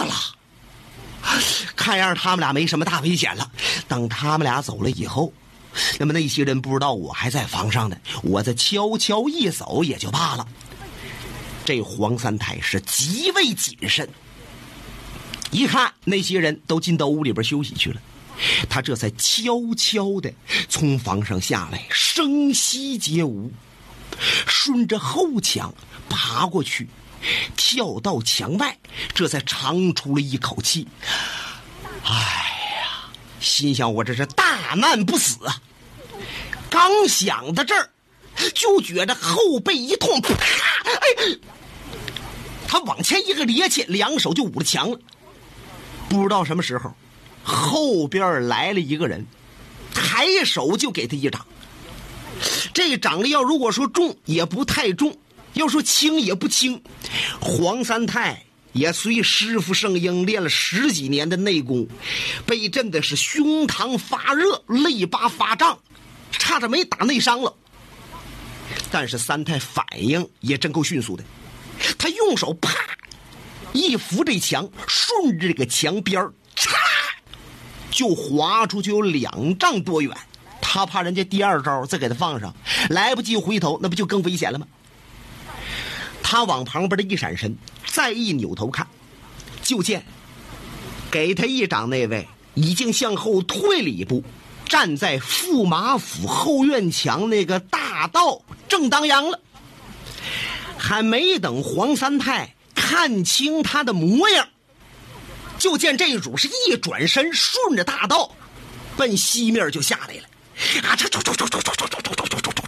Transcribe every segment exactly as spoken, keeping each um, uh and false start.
了。看样他们俩没什么大危险了。等他们俩走了以后，那么那些人不知道我还在房上呢，我这悄悄一走也就罢了。这黄三太是极为谨慎，一看那些人都进到屋里边休息去了，他这才悄悄的从房上下来，声息皆无，顺着后墙爬过去，跳到墙外，这才长出了一口气。哎呀，心想我这是大难不死啊！刚想到这儿，就觉得后背一痛，啪！哎，他往前一个趔趄，两手就捂着墙了。不知道什么时候，后边来了一个人，抬手就给他一掌。这掌要如果说重也不太重，要说轻也不轻。黄三太也随师傅圣婴练了十几年的内功，被震的是胸膛发热，肋巴发胀，差点没打内伤了。但是三太反应也真够迅速的，他用手啪一扶这墙，顺着这个墙边嚓就划出去有两丈多远。他怕人家第二招再给他放上，来不及回头，那不就更危险了吗？他往旁边的一闪身，再一扭头看，就见给他一掌那位已经向后退了一步，站在驸马府后院墙那个大道正当阳了。还没等黄三太看清他的模样，就见这主是一转身，顺着大道奔西面就下来了。啊！这这这这这这这这这这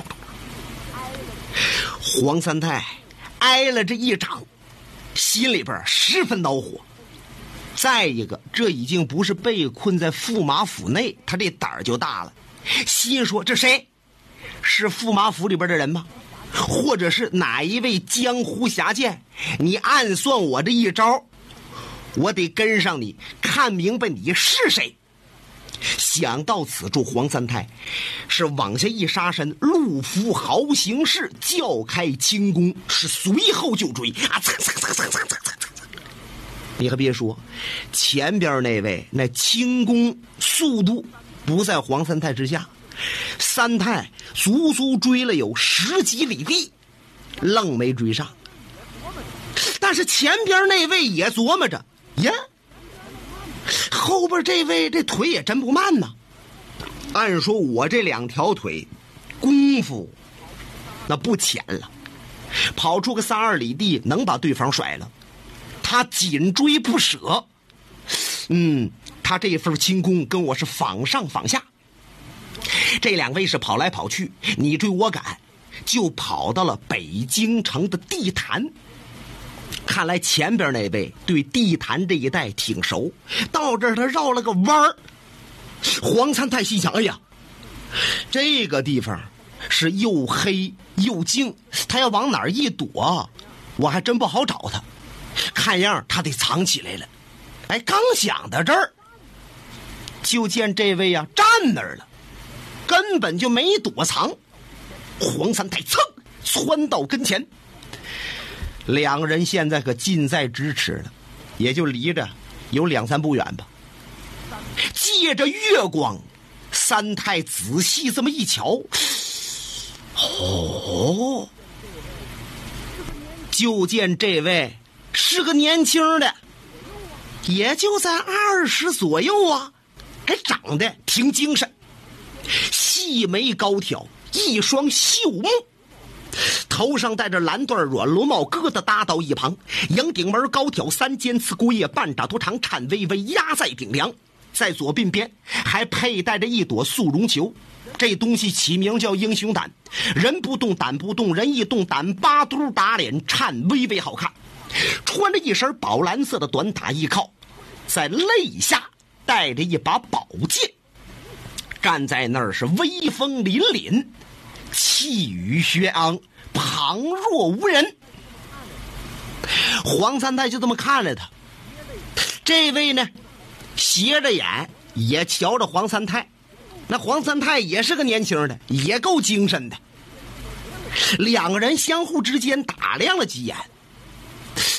黄三太挨了这一掌，心里边十分恼火。再一个，这已经不是被困在驸马府内，他这胆儿就大了，心说这谁？是驸马府里边的人吗？或者是哪一位江湖侠剑？你暗算我这一招，我得跟上你，看明白你是谁。想到此处，黄三太是往下一杀身，路服豪行式，叫开轻功，是随后就追啊！擦擦擦擦擦擦擦！你还别说，前边那位那轻功速度不在黄三太之下，三太足足追了有十几里地，愣没追上。但是前边那位也琢磨着呀，后边这位这腿也真不慢呢。按说我这两条腿功夫那不浅了，跑出个三二里地能把对方甩了。他紧追不舍，嗯，他这份轻功跟我是仿上仿下。这两位是跑来跑去，你追我赶，就跑到了北京城的地坛。看来前边那位对地坛这一带挺熟，到这儿他绕了个弯儿。黄三太心想，哎呀，这个地方是又黑又静，他要往哪儿一躲，我还真不好找他。看样他得藏起来了。哎，刚想到这儿，就见这位啊站那儿了，根本就没躲藏。黄三太噌窜到跟前，两人现在可近在咫尺了，也就离着有两三步远吧。借着月光，三太仔细这么一瞧，哦，就见这位是个年轻的，也就在二十左右啊，还长得挺精神，细眉高挑，一双秀目，头上戴着蓝缎软罗帽，疙瘩搭到一旁，迎顶门高挑，三尖刺龟叶，半爪多长，颤巍巍压在顶梁，在左鬓边还佩戴着一朵素绒球，这东西起名叫英雄胆，人不动胆不动，人一动胆八嘟打脸，颤巍巍好看。穿着一身宝蓝色的短打衣靠，在肋下带着一把宝剑，站在那儿是威风凛凛，气宇轩昂，旁若无人。黄三太就这么看着他，这位呢斜着眼也瞧着黄三太，那黄三太也是个年轻的，也够精神的。两个人相互之间打量了几眼，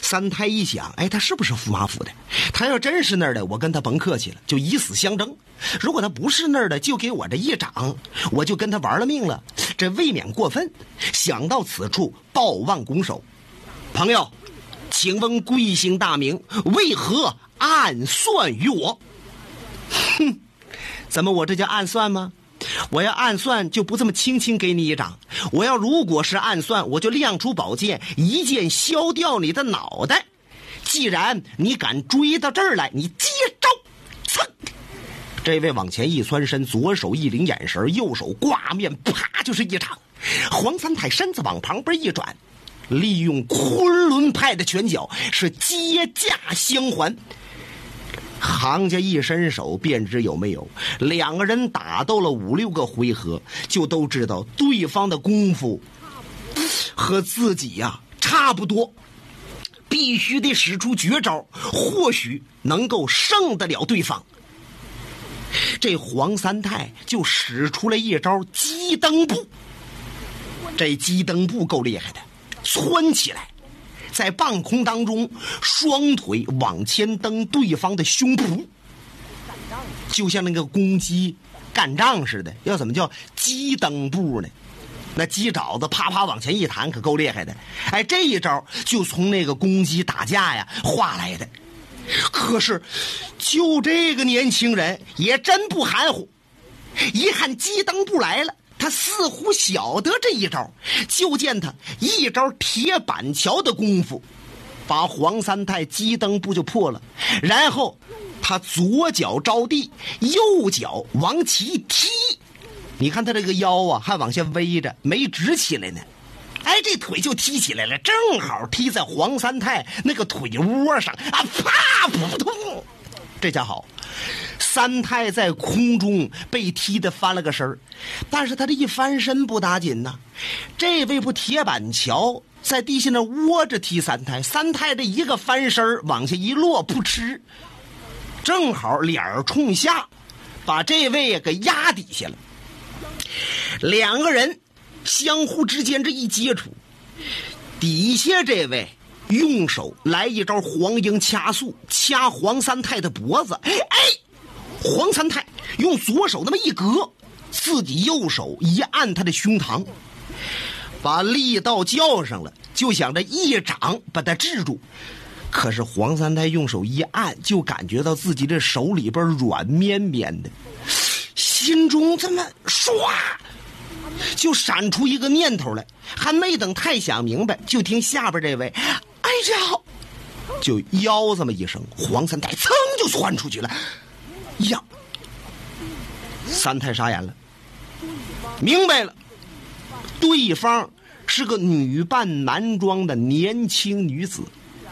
三太一想，哎，他是不是驸马府的？他要真是那儿的，我跟他甭客气了，就以死相争。如果他不是那儿的，就给我这一掌，我就跟他玩了命了，这未免过分。想到此处，抱腕拱手：“朋友，请问贵姓大名？为何暗算于我？”哼，怎么我这叫暗算吗？我要暗算就不这么轻轻给你一掌，我要如果是暗算，我就亮出宝剑，一剑削掉你的脑袋。既然你敢追到这儿来，你接招！噌！这位往前一窜身，左手一领眼神，右手挂面，啪就是一掌。黄三太身子往旁边一转，利用昆仑派的拳脚，是接驾相还。行家一伸手便知有没有，两个人打斗了五六个回合，就都知道对方的功夫和自己呀、啊、差不多，必须得使出绝招，或许能够胜得了对方。这黄三太就使出了一招鸡蹬步，这鸡蹬步够厉害的，窜起来，在半空当中双腿往前蹬对方的胸脯，就像那个公鸡干仗似的。要怎么叫鸡蹬步呢？那鸡爪子啪啪往前一弹，可够厉害的。哎，这一招就从那个公鸡打架呀画来的。可是就这个年轻人也真不含糊，一看鸡蹬步来了，他似乎晓得这一招，就见他一招铁板桥的功夫，把黄三太鸡蹬步就破了。然后他左脚着地，右脚往起一踢，你看他这个腰啊还往下微着，没直起来呢。哎，这腿就踢起来了，正好踢在黄三太那个腿窝上啊！啪，扑通，这下好，三太在空中被踢得翻了个身，但是他这一翻身不打紧呐，这位不铁板桥在地下那窝着踢三太，三太这一个翻身往下一落，扑哧，正好脸冲下，把这位给压底下了。两个人相互之间这一接触，底下这位用手来一招黄莺掐素，掐黄三太的脖子。哎，黄三太用左手那么一格，自己右手一按他的胸膛，把力道较上了，就想着一掌把他制住。可是黄三太用手一按，就感觉到自己这手里边软绵绵的，心中这么唰就闪出一个念头来，还没等太想明白，就听下边这位哎呀就吆这么一声，黄三太噌就窜出去了。呀，三太傻眼了，明白了，对方是个女扮男装的年轻女子。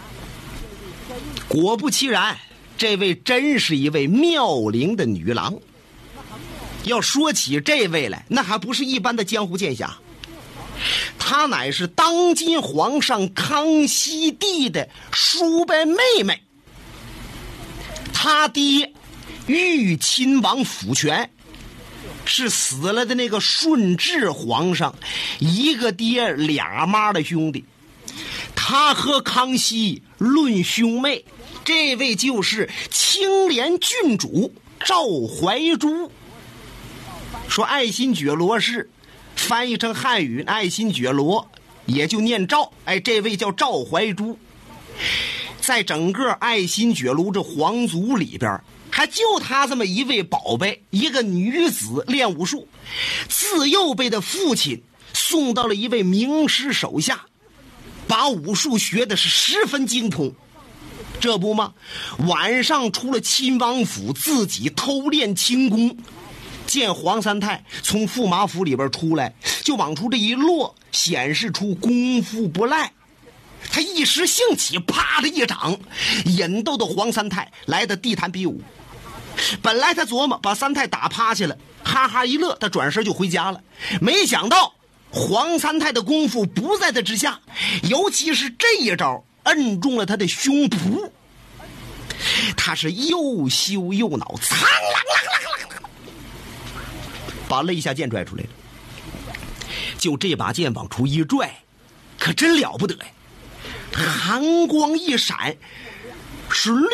果不其然，这位真是一位妙龄的女郎。要说起这位来，那还不是一般的江湖剑侠，她乃是当今皇上康熙帝的叔伯妹妹。他爹豫亲王辅权是死了的那个顺治皇上一个爹俩妈的兄弟，他和康熙论兄妹，这位就是清廉郡主赵怀珠。说爱新觉罗氏翻译成汉语，爱新觉罗也就念赵，哎，这位叫赵怀珠。在整个爱新觉罗这皇族里边，还就他这么一位宝贝，一个女子练武术，自幼被他父亲送到了一位名师手下，把武术学的是十分精通。这不吗？晚上出了亲王府，自己偷练轻功，见黄三太从驸马府里边出来，就往出这一落，显示出功夫不赖。他一时兴起，啪的一掌，引逗的黄三太来到地坛比武。本来他琢磨把三太打趴下了，哈哈一乐，他转身就回家了。没想到黄三太的功夫不在他之下，尤其是这一招摁中了他的胸脯，他是又羞又恼，苍啷啷啷啷，把肋下剑拽出来了。就这把剑往出一拽，可真了不得呀！ 寒光一闪，是